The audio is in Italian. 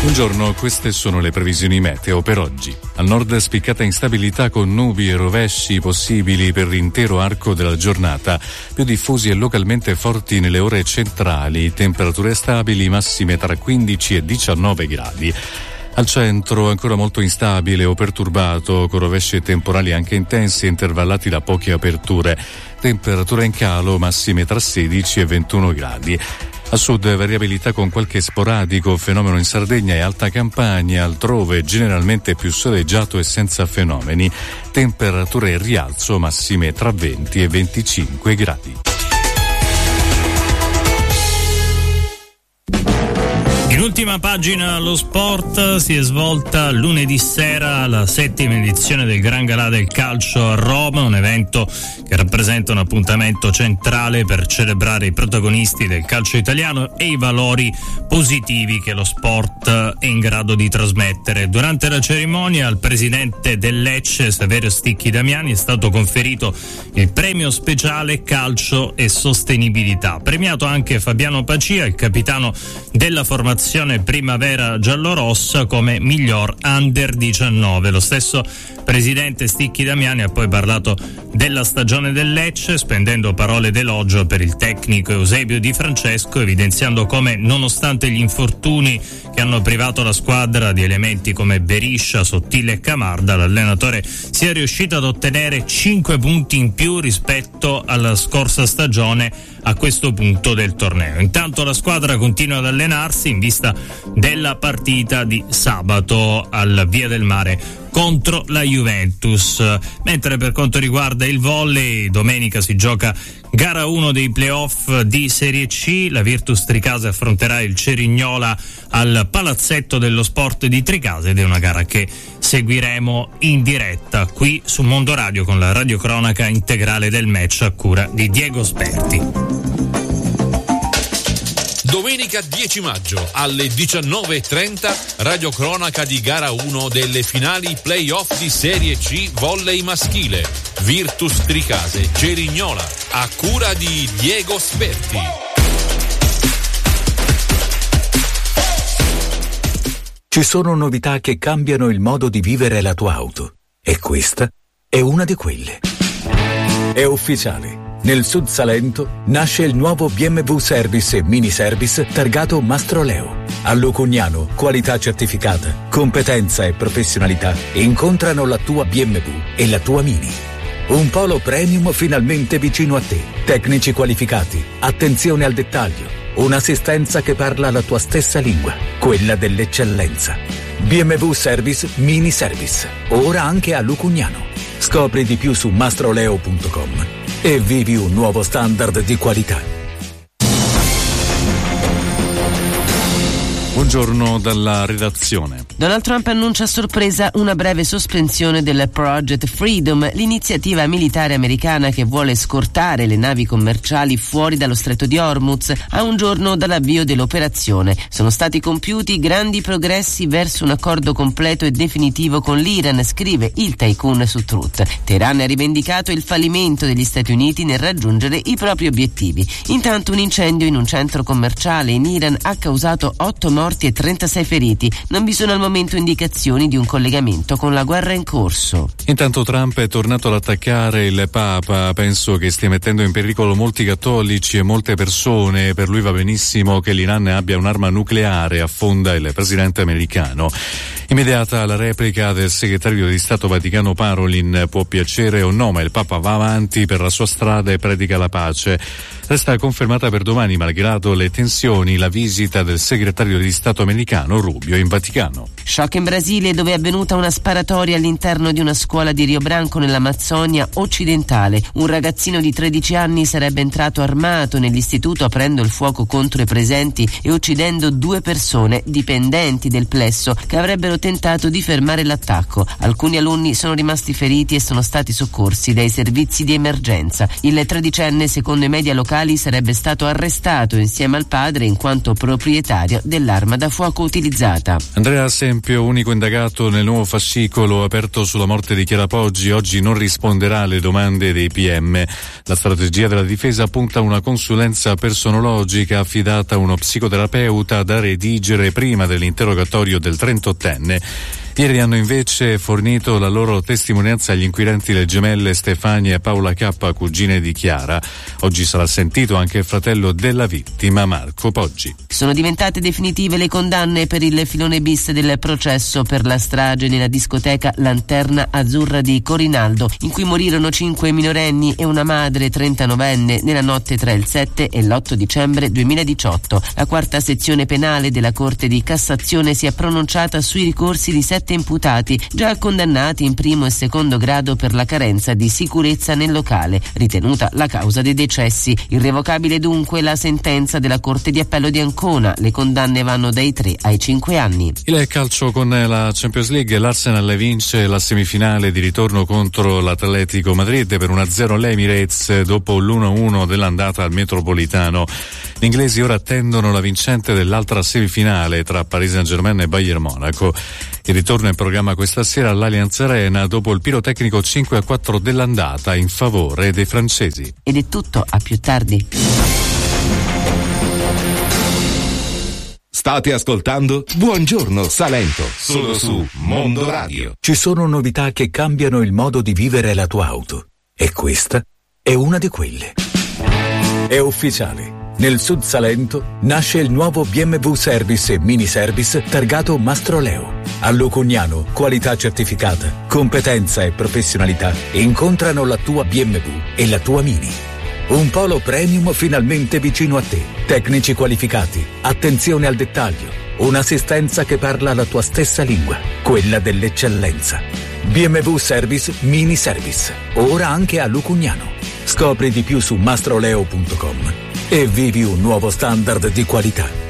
Buongiorno, queste sono le previsioni meteo per oggi. Al nord spiccata instabilità con nubi e rovesci possibili per l'intero arco della giornata, più diffusi e localmente forti nelle ore centrali, temperature stabili massime tra 15 e 19 gradi. Al centro ancora molto instabile o perturbato, con rovesci e temporali anche intensi e intervallati da poche aperture. Temperature in calo massime tra 16 e 21 gradi. A sud variabilità con qualche sporadico fenomeno in Sardegna e Alta Campania, altrove generalmente più soleggiato e senza fenomeni. Temperature in rialzo massime tra 20 e 25 gradi. In ultima pagina lo sport si è svolta lunedì sera la 7ª edizione del Gran Galà del calcio a Roma, un evento che rappresenta un appuntamento centrale per celebrare i protagonisti del calcio italiano e i valori positivi che lo sport è in grado di trasmettere. Durante la cerimonia al presidente del Lecce, Saverio Sticchi Damiani, è stato conferito il premio speciale calcio e sostenibilità. Premiato anche Fabiano Pacia, il capitano della formazione primavera giallorossa, come miglior under 19. Lo stesso presidente Sticchi Damiani ha poi parlato della stagione del Lecce, spendendo parole d'elogio per il tecnico Eusebio Di Francesco, evidenziando come, nonostante gli infortuni che hanno privato la squadra di elementi come Beriscia, Sottile e Camarda, l'allenatore sia riuscito ad ottenere 5 punti in più rispetto alla scorsa stagione a questo punto del torneo. Intanto la squadra continua ad allenarsi in vista della partita di sabato al Via del Mare contro la Juventus. Mentre per quanto riguarda il volley, domenica si gioca gara 1 dei playoff di Serie C. La Virtus Tricase affronterà il Cerignola al Palazzetto dello Sport di Tricase ed è una gara che seguiremo in diretta qui su Mondo Radio con la radiocronaca integrale del match a cura di Diego Sperti. Domenica 10 maggio alle 19.30 radiocronaca di gara 1 delle finali playoff di Serie C volley maschile. Virtus Tricase Cerignola a cura di Diego Sperti. Ci sono novità che cambiano il modo di vivere la tua auto e questa è una di quelle. È ufficiale. Nel Sud Salento nasce il nuovo BMW Service e Mini Service targato Mastroleo. A Lucugnano, qualità certificata, competenza e professionalità incontrano la tua BMW e la tua Mini. Un polo premium finalmente vicino a te. Tecnici qualificati, attenzione al dettaglio, un'assistenza che parla la tua stessa lingua, quella dell'eccellenza. BMW Service Mini Service, ora anche a Lucugnano. Scopri di più su mastroleo.com e vivi un nuovo standard di qualità. Buongiorno dalla redazione. Donald Trump annuncia a sorpresa una breve sospensione del Project Freedom, l'iniziativa militare americana che vuole scortare le navi commerciali fuori dallo stretto di Hormuz a un giorno dall'avvio dell'operazione. Sono stati compiuti grandi progressi verso un accordo completo e definitivo con l'Iran, scrive il tycoon su Truth. Teheran ha rivendicato il fallimento degli Stati Uniti nel raggiungere i propri obiettivi. Intanto un incendio in un centro commerciale in Iran ha causato 8 morti e 36 feriti. Non vi sono al momento indicazioni di un collegamento con la guerra in corso. Intanto Trump è tornato ad attaccare il Papa. Penso che stia mettendo in pericolo molti cattolici e molte persone. Per lui va benissimo che l'Iran abbia un'arma nucleare, affonda il presidente americano. Immediata la replica del segretario di Stato Vaticano Parolin. Può piacere o no, ma il Papa va avanti per la sua strada e predica la pace. Resta confermata per domani, malgrado le tensioni, la visita del segretario di Stato americano Rubio in Vaticano. Shock in Brasile, dove è avvenuta una sparatoria all'interno di una scuola di Rio Branco nell'Amazzonia occidentale. Un ragazzino di 13 anni sarebbe entrato armato nell'istituto aprendo il fuoco contro i presenti e uccidendo 2 persone dipendenti del plesso che avrebbero tentato di fermare l'attacco. Alcuni alunni sono rimasti feriti e sono stati soccorsi dai servizi di emergenza. Il 13enne, secondo i media locali, locali sarebbe stato arrestato insieme al padre in quanto proprietario dell'arma da fuoco utilizzata. Andrea Sempio, unico indagato nel nuovo fascicolo aperto sulla morte di Chiara Poggi, oggi non risponderà alle domande dei PM. La strategia della difesa punta a una consulenza personologica affidata a uno psicoterapeuta da redigere prima dell'interrogatorio del 38enne. Ieri hanno invece fornito la loro testimonianza agli inquirenti le gemelle Stefania e Paola K, cugine di Chiara. Oggi sarà sentito anche il fratello della vittima, Marco Poggi. Sono diventate definitive le condanne per il filone bis del processo per la strage nella discoteca Lanterna Azzurra di Corinaldo, in cui morirono 5 minorenni e una madre 39enne nella notte tra il 7 e l'8 dicembre 2018. La quarta sezione penale della Corte di Cassazione si è pronunciata sui ricorsi di 7 imputati già condannati in primo e secondo grado per la carenza di sicurezza nel locale, ritenuta la causa dei decessi. Irrevocabile dunque la sentenza della Corte di Appello di Ancona. Le condanne vanno dai 3 ai 5 anni. Il calcio con la Champions League, l'Arsenal vince la semifinale di ritorno contro l'Atletico Madrid per 1-0 all'Emirates dopo l'1-1 dell'andata al Metropolitano. Gli inglesi ora attendono la vincente dell'altra semifinale tra Paris Saint-Germain e Bayern Monaco. Il ritorno è in programma questa sera all'Allianz Arena dopo il pirotecnico 5-4 dell'andata in favore dei francesi. Ed è tutto, a più tardi. State ascoltando Buongiorno Salento, solo su Mondo Radio. Ci sono novità che cambiano il modo di vivere la tua auto. E questa è una di quelle. È ufficiale. Nel Sud Salento nasce il nuovo BMW Service e Mini Service targato Mastroleo. A Lucugnano, qualità certificata, competenza e professionalità incontrano la tua BMW e la tua Mini. Un polo premium finalmente vicino a te. Tecnici qualificati, attenzione al dettaglio, un'assistenza che parla la tua stessa lingua, quella dell'eccellenza. BMW Service Mini Service, ora anche a Lucugnano. Scopri di più su mastroleo.com e vivi un nuovo standard di qualità.